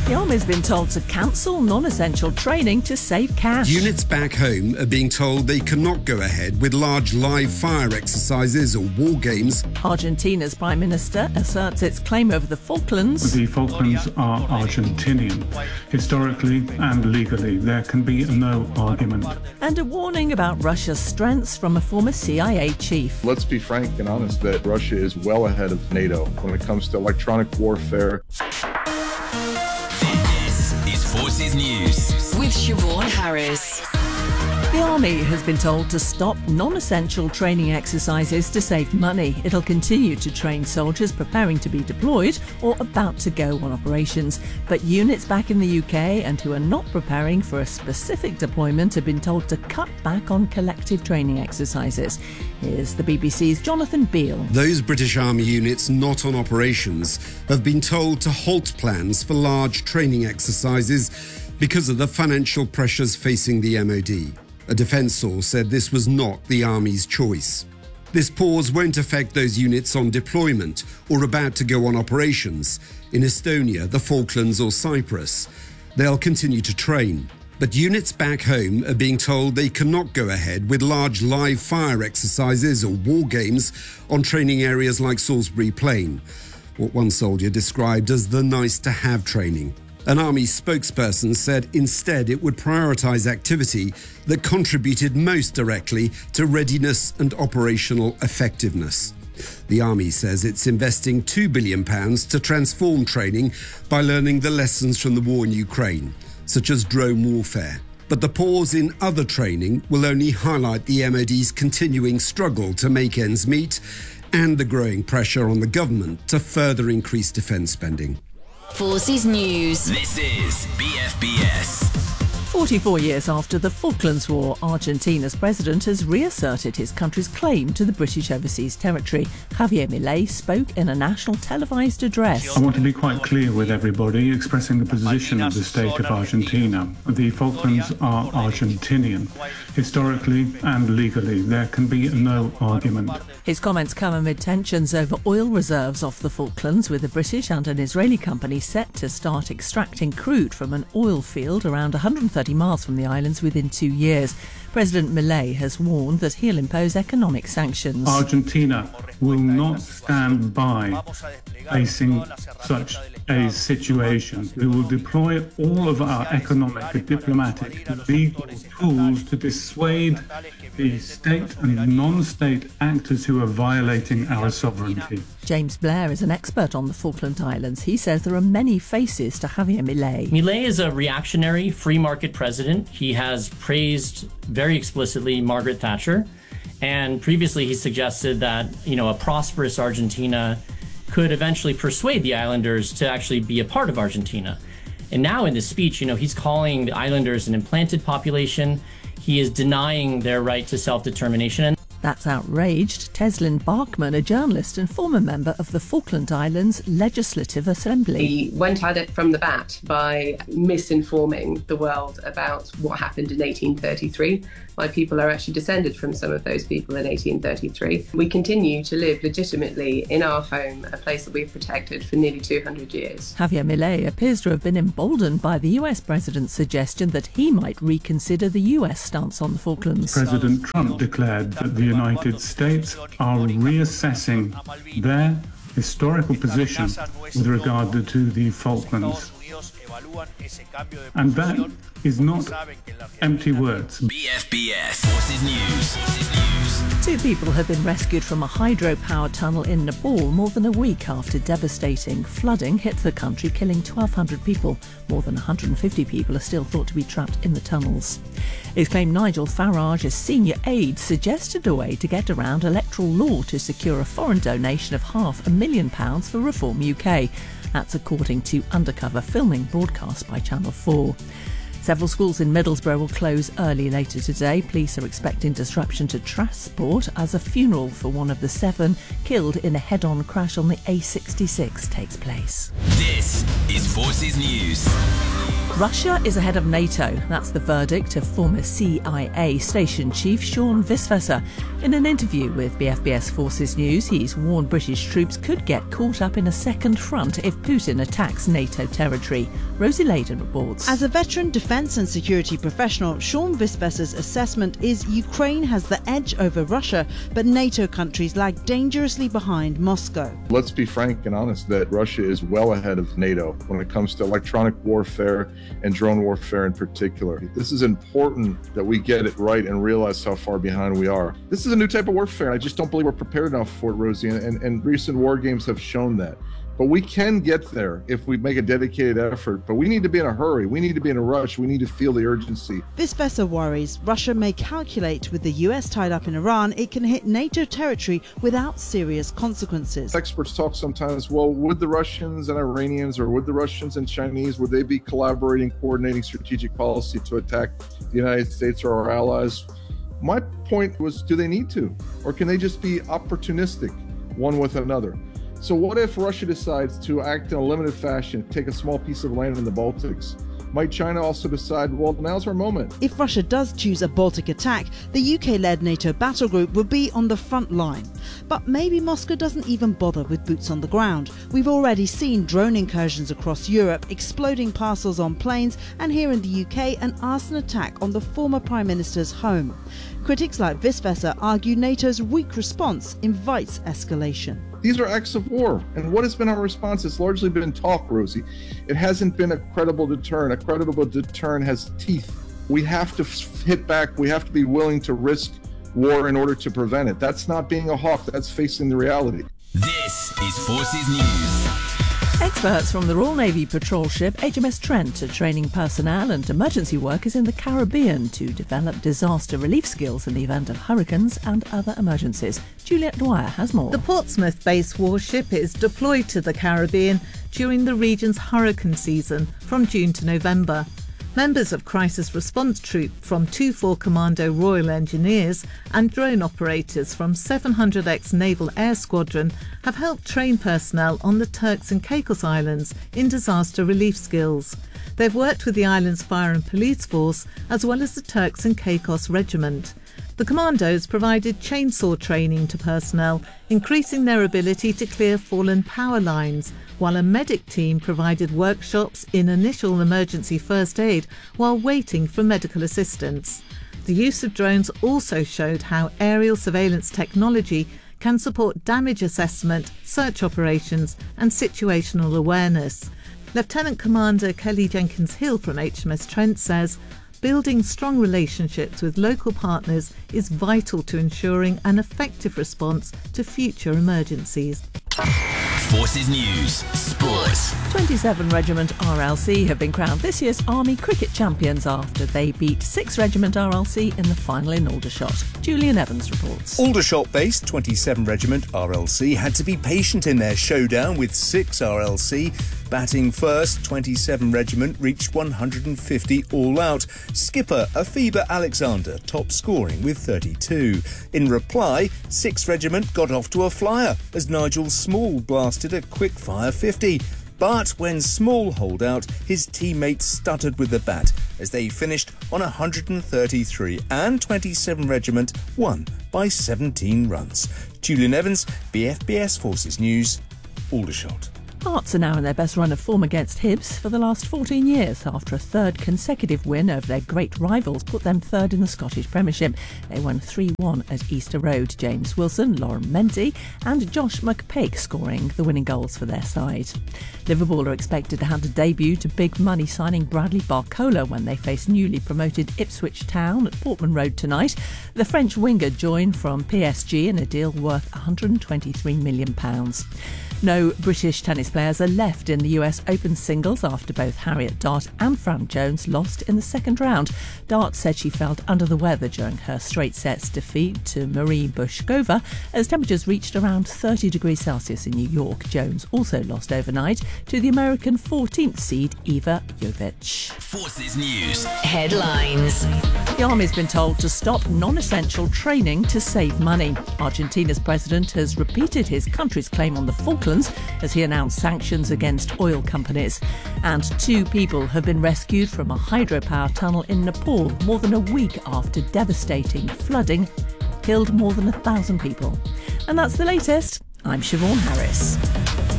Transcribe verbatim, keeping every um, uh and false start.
The Army's been told to cancel non-essential training to save cash. Units back home are being told they cannot go ahead with large live fire exercises or war games. Argentina's Prime Minister asserts its claim over the Falklands. The Falklands are Argentinian. Historically and legally, there can be no argument. And a warning about Russia's strengths from a former C I A chief. Let's be frank and honest that Russia is well ahead of NATO when it comes to electronic warfare. Forces News with Siobhan Harris. The Army has been told to stop non-essential training exercises to save money. It'll continue to train soldiers preparing to be deployed or about to go on operations. But units back in the U K and who are not preparing for a specific deployment have been told to cut back on collective training exercises. Here's the B B C's Jonathan Beale. Those British Army units not on operations have been told to halt plans for large training exercises because of the financial pressures facing the M O D. A defence source said this was not the Army's choice. This pause won't affect those units on deployment or about to go on operations in Estonia, the Falklands or Cyprus. They'll continue to train. But units back home are being told they cannot go ahead with large live fire exercises or war games on training areas like Salisbury Plain, what one soldier described as the nice-to-have training. An Army spokesperson said instead it would prioritise activity that contributed most directly to readiness and operational effectiveness. The Army says it's investing two billion pounds to transform training by learning the lessons from the war in Ukraine, such as drone warfare. But the pause in other training will only highlight the M O D's continuing struggle to make ends meet and the growing pressure on the government to further increase defence spending. Forces News. This is B F B S. forty-four years after the Falklands War, Argentina's president has reasserted his country's claim to the British overseas territory. Javier Milei spoke in a national televised address. I want to be quite clear with everybody, expressing the position of the state of Argentina. The Falklands are Argentinian. Historically and legally, there can be no argument. His comments come amid tensions over oil reserves off the Falklands, with a British and an Israeli company set to start extracting crude from an oil field around one hundred thirty miles from the islands within two years. President Milei has warned that he'll impose economic sanctions. Argentina will not stand by facing such a situation. We will deploy all of our economic, diplomatic, and legal tools to dissuade the state and non-state actors who are violating our sovereignty. James Blair is an expert on the Falkland Islands. He says there are many faces to Javier Milei. Milei is a reactionary, free market president. He has praised very explicitly Margaret Thatcher, and previously he suggested that, you know, a prosperous Argentina could eventually persuade the islanders to actually be a part of Argentina. And now in this speech, you know, he's calling the islanders an implanted population. He is denying their right to self-determination. That's outraged Teslin Bachmann, a journalist and former member of the Falkland Islands Legislative Assembly. He went at it from the bat by misinforming the world about what happened in eighteen thirty-three. My people are actually descended from some of those people in eighteen thirty-three. We continue to live legitimately in our home, a place that we've protected for nearly two hundred years. Javier Milei appears to have been emboldened by the U S president's suggestion that he might reconsider the U S stance on the Falklands. President Trump declared that the United States are reassessing their historical position with regard to the Falklands. And that is not empty words. B F B S Forces News. Forces News. Two people have been rescued from a hydropower tunnel in Nepal more than a week after devastating flooding hit the country, killing twelve hundred people. More than one hundred fifty people are still thought to be trapped in the tunnels. It's claimed Nigel Farage's senior aide suggested a way to get around electoral law to secure a foreign donation of half a million pounds for Reform U K. That's according to undercover filming broadcast by Channel four. Several schools in Middlesbrough will close early later today. Police are expecting disruption to transport as a funeral for one of the seven killed in a head-on crash on the A sixty-six takes place. This is Forces News. Russia is ahead of NATO. That's the verdict of former C I A station chief Sean Visvesser. In an interview with B F B S Forces News, he's warned British troops could get caught up in a second front if Putin attacks NATO territory. Rosie Layden reports. As a veteran defence and security professional, Sean Visvesser's assessment is Ukraine has the edge over Russia, but NATO countries lag dangerously behind Moscow. Let's be frank and honest that Russia is well ahead of NATO when it comes to electronic warfare and drone warfare in particular. This is important that we get it right and realize how far behind we are. This is a new type of warfare. I just don't believe we're prepared enough for it, Rosie, and, and, and recent war games have shown that. But we can get there if we make a dedicated effort. But we need to be in a hurry. We need to be in a rush. We need to feel the urgency. Visvesser worries Russia may calculate with the U S tied up in Iran, it can hit NATO territory without serious consequences. Experts talk sometimes, well, would the Russians and Iranians or would the Russians and Chinese, would they be collaborating, coordinating strategic policy to attack the United States or our allies? My point was, do they need to? Or can they just be opportunistic one with another? So what if Russia decides to act in a limited fashion, take a small piece of land in the Baltics? Might China also decide, well, now's our moment? If Russia does choose a Baltic attack, the U K-led NATO battle group would be on the front line. But maybe Moscow doesn't even bother with boots on the ground. We've already seen drone incursions across Europe, exploding parcels on planes, and here in the U K, an arson attack on the former Prime Minister's home. Critics like Visvesser argue NATO's weak response invites escalation. These are acts of war. And what has been our response? It's largely been talk, Rosie. It hasn't been a credible deterrent. A credible deterrent has teeth. We have to hit back. We have to be willing to risk war in order to prevent it. That's not being a hawk. That's facing the reality. This is Forces News. Experts from the Royal Navy patrol ship H M S Trent are training personnel and emergency workers in the Caribbean to develop disaster relief skills in the event of hurricanes and other emergencies. Juliet Dwyer has more. The Portsmouth-based warship is deployed to the Caribbean during the region's hurricane season from June to November. Members of Crisis Response Troop from two four Commando Royal Engineers and drone operators from seven hundred X Naval Air Squadron have helped train personnel on the Turks and Caicos Islands in disaster relief skills. They've worked with the island's fire and police force as well as the Turks and Caicos Regiment. The commandos provided chainsaw training to personnel, increasing their ability to clear fallen power lines, while a medic team provided workshops in initial emergency first aid while waiting for medical assistance. The use of drones also showed how aerial surveillance technology can support damage assessment, search operations and situational awareness. Lieutenant Commander Kelly Jenkins-Hill from H M S Trent says, building strong relationships with local partners is vital to ensuring an effective response to future emergencies. Forces News Sports. twenty-seven Regiment R L C have been crowned this year's Army Cricket Champions after they beat sixth Regiment R L C in the final in Aldershot. Julian Evans reports. Aldershot-based twenty-seven Regiment R L C had to be patient in their showdown with six R L C. Batting first, twenty-seven Regiment reached one hundred fifty all out. Skipper Afiba Alexander top scoring with thirty-two. In reply, sixth Regiment got off to a flyer as Nigel Small blasted a quick-fire fifty. But when Small holed out, his teammates stuttered with the bat as they finished on one hundred thirty-three and twenty-seven Regiment won by seventeen runs. Julian Evans, B F B S Forces News, Aldershot. Hearts are now in their best run of form against Hibs for the last fourteen years after a third consecutive win over their great rivals put them third in the Scottish Premiership. They won three one at Easter Road. James Wilson, Lauren Mendy and Josh McPake scoring the winning goals for their side. Liverpool are expected to hand a debut to big money signing Bradley Barcola when they face newly promoted Ipswich Town at Portman Road tonight. The French winger joined from P S G in a deal worth one hundred twenty-three million pounds. No British tennis players are left in the U S Open singles after both Harriet Dart and Fran Jones lost in the second round. Dart said she felt under the weather during her straight sets defeat to Marie Bushkova as temperatures reached around thirty degrees Celsius in New York. Jones also lost overnight to the American fourteenth seed Iva Jovic. Forces News Headlines. The Army's been told to stop non-essential training to save money. Argentina's president has repeated his country's claim on the Falklands Falklands as he announced sanctions against oil companies. And two people have been rescued from a hydropower tunnel in Nepal more than a week after devastating flooding killed more than a thousand people. And that's the latest. I'm Siobhan Harris.